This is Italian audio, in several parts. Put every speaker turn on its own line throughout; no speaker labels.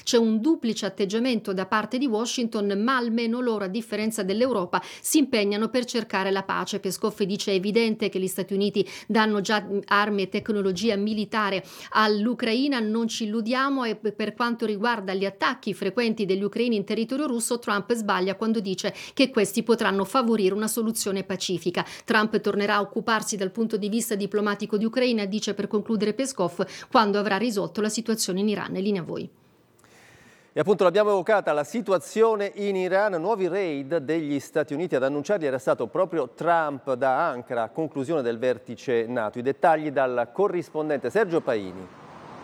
C'è un duplice atteggiamento da parte di Washington, ma almeno loro, a differenza dell'Europa, si impegnano per cercare la pace. Peskov dice: è evidente che gli Stati Uniti danno già armi e tecnologia militare all'Ucraina, non ci illudiamo, e per quanto riguarda gli attacchi frequenti degli ucraini in territorio russo, Trump sbaglia quando dice che questi potranno favorire una soluzione pacifica. Trump tornerà a occuparsi dal punto di vista diplomatico di Ucraina, dice per concludere Peskov, quando avrà risolto la situazione in Iran. Linea a voi.
E appunto l'abbiamo evocata, la situazione in Iran, nuovi raid degli Stati Uniti. Ad annunciarli era stato proprio Trump da Ankara a conclusione del vertice NATO. I dettagli dal corrispondente Sergio Paini.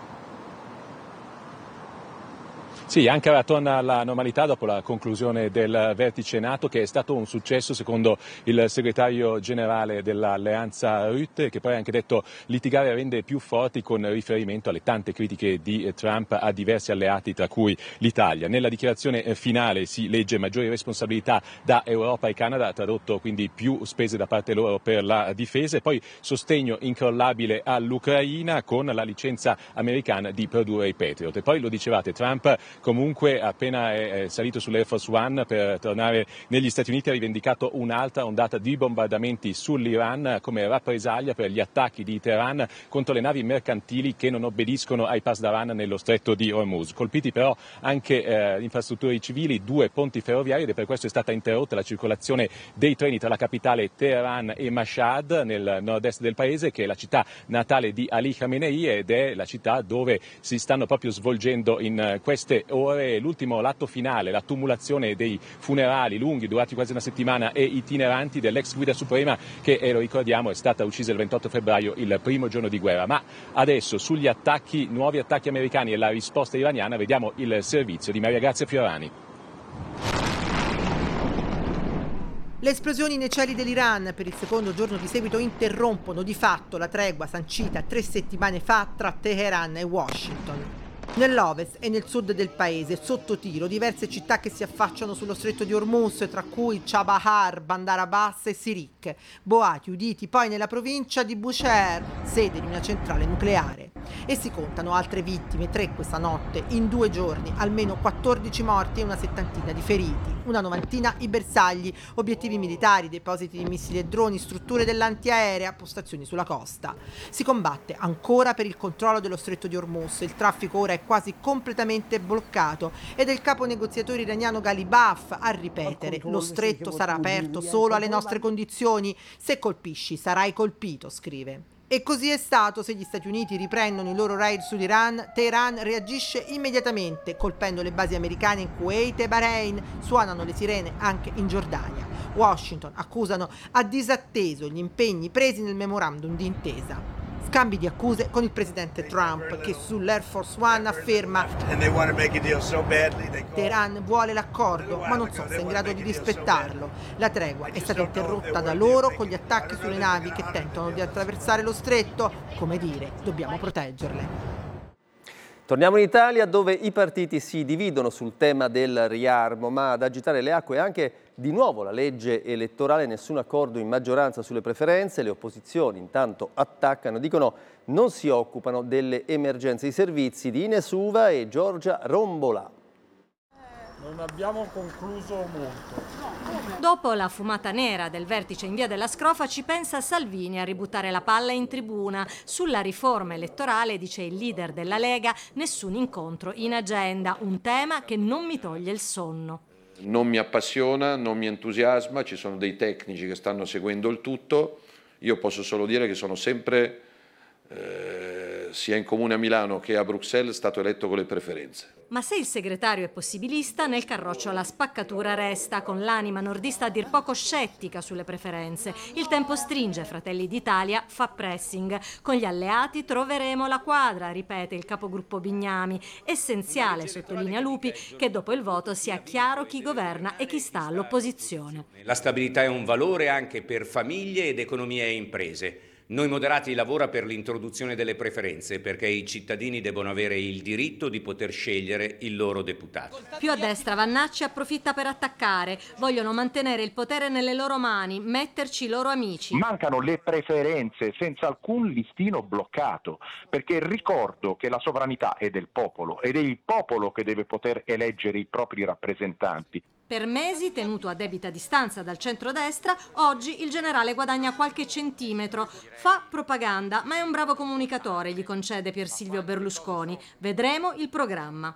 Sì, Ankara torna alla normalità dopo la conclusione del vertice NATO, che è stato un successo secondo il segretario generale dell'alleanza Rutte, che poi ha anche detto litigare rende più forti, con riferimento alle tante critiche di Trump a diversi alleati, tra cui l'Italia. Nella dichiarazione finale si legge maggiori responsabilità da Europa e Canada, tradotto quindi più spese da parte loro per la difesa, e poi sostegno incrollabile all'Ucraina con la licenza americana di produrre i Patriot. E poi lo dicevate, Trump comunque appena è salito sull'Air Force One per tornare negli Stati Uniti ha rivendicato un'altra ondata di bombardamenti sull'Iran come rappresaglia per gli attacchi di Teheran contro le navi mercantili che non obbediscono ai pasdaran nello stretto di Hormuz. Colpiti però anche infrastrutture civili, 2 ponti ferroviari, ed è per questo è stata interrotta la circolazione dei treni tra la capitale Teheran e Mashhad nel nord-est del paese, che è la città natale di Ali Khamenei ed è la città dove si stanno proprio svolgendo in queste ore l'atto finale, la tumulazione dei funerali lunghi durati quasi una settimana e itineranti dell'ex guida suprema che, lo ricordiamo, è stata uccisa il 28 febbraio, il primo giorno di guerra. Ma adesso sugli attacchi, nuovi attacchi americani e la risposta iraniana, vediamo il servizio di Maria Grazia Fiorani.
Le esplosioni nei cieli dell'Iran per il secondo giorno di seguito interrompono di fatto la tregua sancita 3 settimane fa tra Teheran e Washington. Nell'ovest e nel sud del paese, sotto tiro, diverse città che si affacciano sullo stretto di Hormuz, tra cui Chabahar, Bandar Abbas e Sirik, boati uditi poi nella provincia di Bushehr, sede di una centrale nucleare. E si contano altre vittime, 3 questa notte, in 2 giorni, almeno 14 morti e una settantina di feriti, una novantina i bersagli, obiettivi militari, depositi di missili e droni, strutture dell'antiaerea, postazioni sulla costa. Si combatte ancora per il controllo dello stretto di Hormuz, il traffico ora è quasi completamente bloccato ed è il capo negoziatore iraniano Ghalibaf a ripetere: lo stretto sarà aperto solo alle nostre condizioni, se colpisci sarai colpito, scrive. E così è stato. Se gli Stati Uniti riprendono i loro raid sull'Iran, Teheran reagisce immediatamente, colpendo le basi americane in Kuwait e Bahrain. Suonano le sirene anche in Giordania. Washington ha disatteso gli impegni presi nel memorandum di intesa. Scambi di accuse con il presidente Trump, che sull'Air Force One afferma: Teheran vuole l'accordo, ma non so se è in grado di rispettarlo. La tregua è stata interrotta da loro con gli attacchi sulle navi che tentano di attraversare lo stretto. Come dire, dobbiamo proteggerle.
Torniamo in Italia, dove i partiti si dividono sul tema del riarmo, ma ad agitare le acque anche di nuovo la legge elettorale. Nessun accordo in maggioranza sulle preferenze. Le opposizioni intanto attaccano, dicono non si occupano delle emergenze. I servizi di Ines Uva e Giorgia Rombolà.
Non abbiamo concluso molto.
Dopo la fumata nera del vertice in via della Scrofa, ci pensa Salvini a ributtare la palla in tribuna. Sulla riforma elettorale, dice il leader della Lega, nessun incontro in agenda, un tema che non mi toglie il sonno.
Non mi appassiona, non mi entusiasma, ci sono dei tecnici che stanno seguendo il tutto. Io posso solo dire che sono sempre, sia in comune a Milano che a Bruxelles, stato eletto con le preferenze.
Ma se il segretario è possibilista, nel carroccio la spaccatura resta, con l'anima nordista a dir poco scettica sulle preferenze. Il tempo stringe, Fratelli d'Italia fa pressing. Con gli alleati troveremo la quadra, ripete il capogruppo Bignami. Essenziale, sottolinea Lupi, che dopo il voto sia chiaro chi governa e chi sta all'opposizione.
La stabilità è un valore anche per famiglie ed economie e imprese. Noi Moderati lavora per l'introduzione delle preferenze, perché i cittadini devono avere il diritto di poter scegliere il loro deputato.
Più a destra Vannacci approfitta per attaccare. Vogliono mantenere il potere nelle loro mani, metterci i loro amici.
Mancano le preferenze senza alcun listino bloccato, perché ricordo che la sovranità è del popolo ed è il popolo che deve poter eleggere i propri rappresentanti.
Per mesi, tenuto a debita distanza dal centrodestra, oggi il generale guadagna qualche centimetro. Fa propaganda, ma è un bravo comunicatore, gli concede Pier Silvio Berlusconi. Vedremo il programma.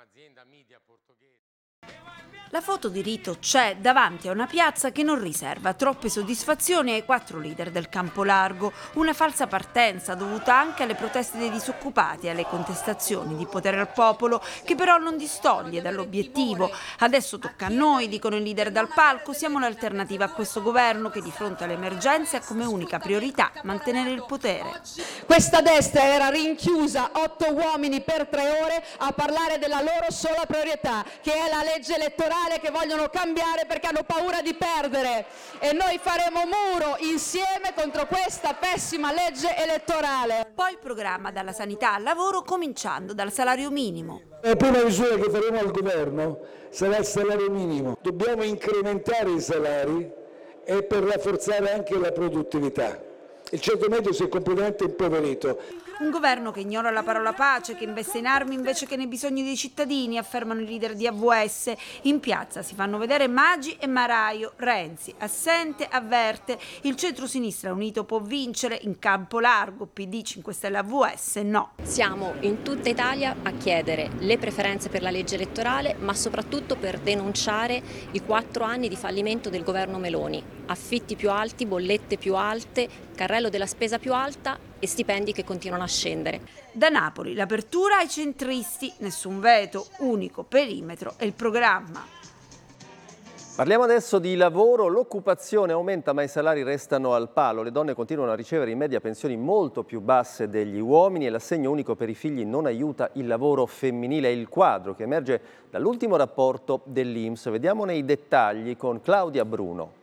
La foto di rito c'è davanti a una piazza che non riserva troppe soddisfazioni ai 4 leader del campo largo. Una falsa partenza dovuta anche alle proteste dei disoccupati e alle contestazioni di potere al popolo, che però non distoglie dall'obiettivo. Adesso tocca a noi, dicono i leader dal palco, siamo l'alternativa a questo governo che di fronte alle emergenze ha come unica priorità mantenere il potere.
Questa destra era rinchiusa 8 uomini per 3 ore a parlare della loro sola priorità, che è la legge elettorale, che vogliono cambiare perché hanno paura di perdere, e noi faremo muro insieme contro questa pessima legge elettorale.
Poi il programma dalla sanità al lavoro, cominciando dal salario minimo.
La prima misura che faremo al governo sarà il salario minimo. Dobbiamo incrementare i salari e per rafforzare anche la produttività. Il ceto medio si è completamente impoverito.
Un governo che ignora la parola pace, che investe in armi invece che nei bisogni dei cittadini, affermano i leader di AVS. In piazza si fanno vedere Maggi e Maraio. Renzi, assente, avverte. Il centro-sinistra unito può vincere, in campo largo, PD, 5 Stelle, AVS, no.
Siamo in tutta Italia a chiedere le preferenze per la legge elettorale, ma soprattutto per denunciare i 4 anni di fallimento del governo Meloni. Affitti più alti, bollette più alte, carrello della spesa più alta e stipendi che continuano a scendere.
Da Napoli l'apertura ai centristi, nessun veto, unico perimetro e il programma.
Parliamo adesso di lavoro. L'occupazione aumenta ma i salari restano al palo. Le donne continuano a ricevere in media pensioni molto più basse degli uomini e l'assegno unico per i figli non aiuta il lavoro femminile. È il quadro che emerge dall'ultimo rapporto dell'INPS. Vediamone i dettagli con Claudia Bruno.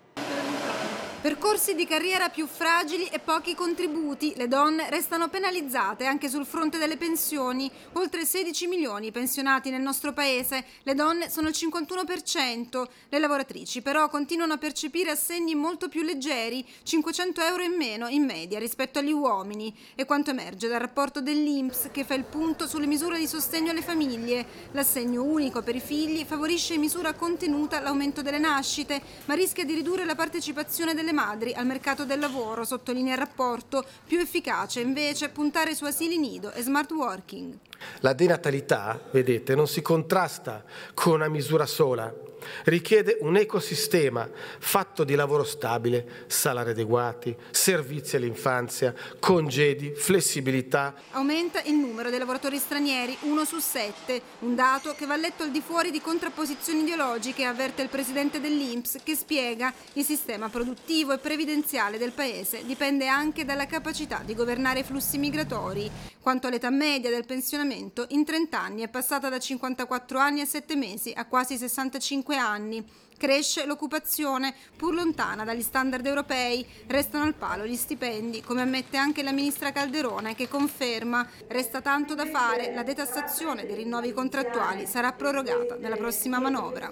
Percorsi di carriera più fragili e pochi contributi. Le donne restano penalizzate anche sul fronte delle pensioni. Oltre 16 milioni pensionati nel nostro paese. Le donne sono il 51%. Le lavoratrici però continuano a percepire assegni molto più leggeri, 500 euro in meno in media rispetto agli uomini. E quanto emerge dal rapporto dell'INPS che fa il punto sulle misure di sostegno alle famiglie. L'assegno unico per i figli favorisce in misura contenuta l'aumento delle nascite, ma rischia di ridurre la partecipazione delle madri al mercato del lavoro, sottolinea il rapporto. Più efficace invece puntare su asili nido e smart working.
La denatalità, vedete, non si contrasta con una misura sola. Richiede un ecosistema fatto di lavoro stabile, salari adeguati, servizi all'infanzia, congedi, flessibilità.
Aumenta il numero dei lavoratori stranieri, 1 su 7, un dato che va letto al di fuori di contrapposizioni ideologiche, avverte il presidente dell'INPS, che spiega: il sistema produttivo e previdenziale del paese dipende anche dalla capacità di governare i flussi migratori. Quanto all'età media del pensionamento, in 30 anni è passata da 54 anni e 7 mesi a quasi 65 anni. Cresce l'occupazione, pur lontana dagli standard europei. Restano al palo gli stipendi, come ammette anche la ministra Calderone, che conferma: resta tanto da fare, la detassazione dei rinnovi contrattuali sarà prorogata nella prossima manovra.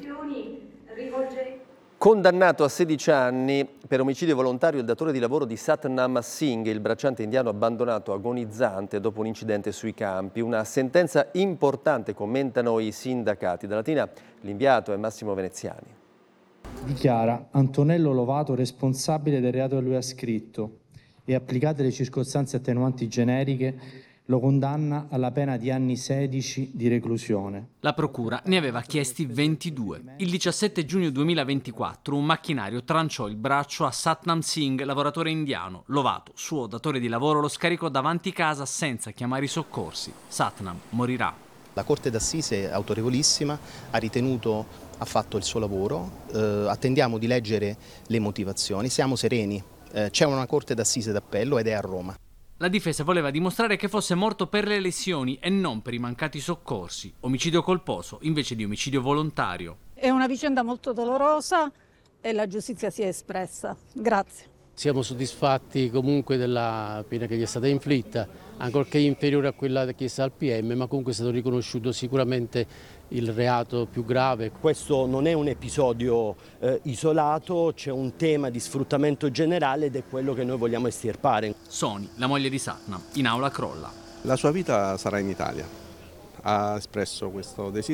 Condannato a 16 anni per omicidio volontario il datore di lavoro di Satnam Singh, il bracciante indiano abbandonato agonizzante dopo un incidente sui campi. Una sentenza importante, commentano i sindacati. Da Latina l'inviato è Massimo Veneziani.
Dichiara Antonello Lovato responsabile del reato che lui ha scritto e, applicate le circostanze attenuanti generiche, lo condanna alla pena di anni 16 di reclusione.
La procura ne aveva chiesti 22. Il 17 giugno 2024 un macchinario tranciò il braccio a Satnam Singh, lavoratore indiano. Lovato, suo datore di lavoro, lo scaricò davanti casa senza chiamare i soccorsi. Satnam morirà.
La Corte d'Assise, autorevolissima, ha fatto il suo lavoro. Attendiamo di leggere le motivazioni. Siamo sereni. C'è una Corte d'Assise d'appello ed è a Roma.
La difesa voleva dimostrare che fosse morto per le lesioni e non per i mancati soccorsi. Omicidio colposo invece di omicidio volontario.
È una vicenda molto dolorosa e la giustizia si è espressa. Grazie. Siamo soddisfatti comunque della pena che gli è stata inflitta, ancorché inferiore a quella chiesta dal PM, ma comunque è stato riconosciuto sicuramente il reato più grave.
Questo non è un episodio isolato, c'è un tema di sfruttamento generale ed è quello che noi vogliamo estirpare.
Soni, la moglie di Satnam, in aula crolla.
La sua vita sarà in Italia. Ha espresso questo desiderio.